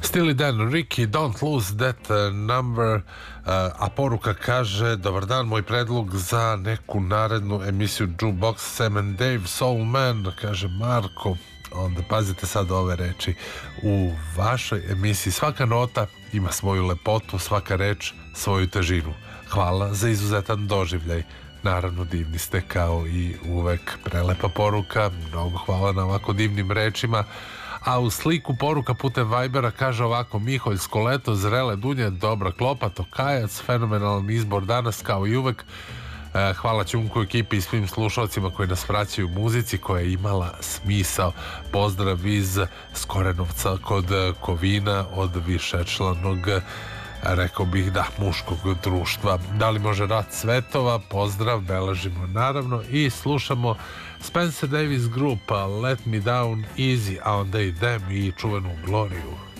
Steely Dan, Ricky, Don't Lose That Number, a poruka kaže: dobar dan, moj predlog za neku narednu emisiju Jukebox, Sam and Dave, Soul Man, kaže Marko. Onda pazite sad ove reči: u vašoj emisiji svaka nota ima svoju lepotu, svaka reč svoju težinu. Hvala za izuzetan doživljaj. Naravno, divni ste kao i uvek. Prelepa poruka, mnogo hvala na ovako divnim rečima. A u sliku poruka putem Vibera kaže ovako: Miholjsko leto, zrele dunje, dobra klopa, Tokajac, fenomenalan izbor danas kao i uvek. Hvala Ćunku, ekipi i svim slušalcima koji nas vraćaju muzici koja je imala smisao. Pozdrav iz Skorenovca kod Kovina od višečlanog, rekao bih da, muškog društva. Da li može Rat Svetova? Pozdrav, beležimo naravno i slušamo Spencer Davis Group, Let Me Down Easy, a onda idem i čuvenu Gloriju.